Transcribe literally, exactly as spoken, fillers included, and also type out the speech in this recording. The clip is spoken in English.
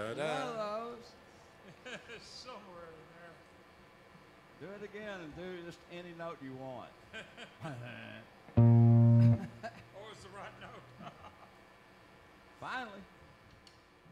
da. One of those. Somewhere in there. Do it again and do just any note you want.